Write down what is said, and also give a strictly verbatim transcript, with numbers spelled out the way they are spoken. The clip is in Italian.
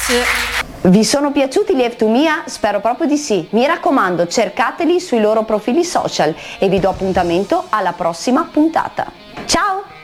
Grazie. Vi sono piaciuti gli F due Mia? Spero proprio di sì. Mi raccomando, cercateli sui loro profili social e vi do appuntamento alla prossima puntata. Ciao!